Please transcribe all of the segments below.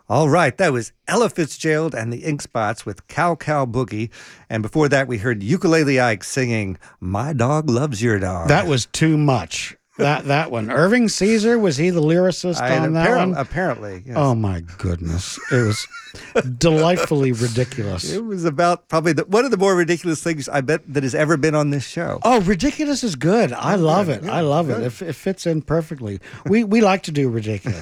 All right, that was Ella Fitzgerald and the Ink Spots with Cow Cow Boogie. And before that, we heard Ukulele Ike singing My Dog Loves Your Dog. That was too much. That one. Irving Caesar, was he the lyricist on that one? Apparently, yes. Oh, my goodness. It was delightfully ridiculous. It was about probably one of the more ridiculous things I bet that has ever been on this show. Oh, ridiculous is good. I love it. Yeah, I love it. It fits in perfectly. We like to do ridiculous.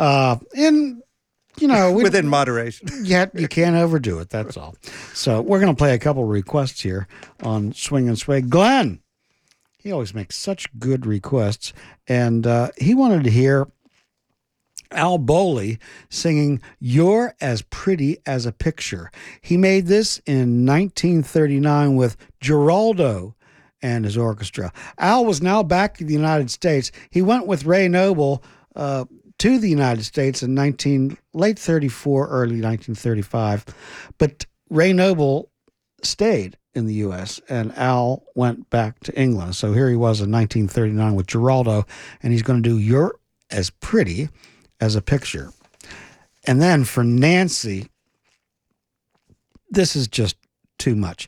Within moderation. Yet you can't overdo it, that's all. So we're going to play a couple requests here on Swing and Sway. Glenn, he always makes such good requests, and he wanted to hear Al Bowley singing You're as Pretty as a Picture. He made this in 1939 with Geraldo and his orchestra. Al was now back in the United States. He went with Ray Noble to the United States in late 34, early 1935. But Ray Noble stayed in the U.S., and Al went back to England. So here he was in 1939 with Geraldo, and he's going to do You're as Pretty as a Picture. And then for Nancy, this is just too much.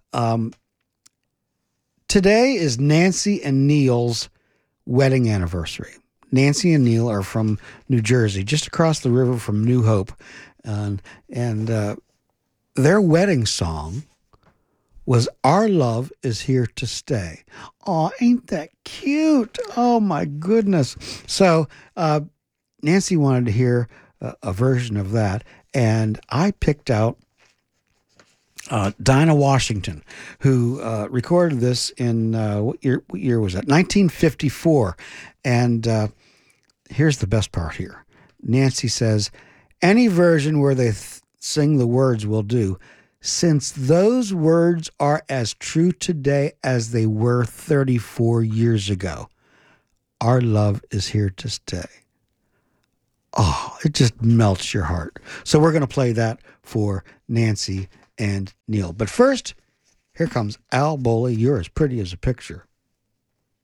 Today is Nancy and Neil's wedding anniversary. Nancy and Neil are from New Jersey, just across the river from New Hope. And their wedding song was Our Love Is Here to Stay. Oh, ain't that cute? Oh, my goodness. So Nancy wanted to hear a version of that, and I picked out Dinah Washington, who recorded this in, what year was that? 1954. And here's the best part here. Nancy says, any version where they sing the words will do, since those words are as true today as they were 34 years ago. Our love is here to stay. Oh, it just melts your heart. So we're going to play that for Nancy and Neil. But first, here comes Al Bowley. You're as pretty as a picture.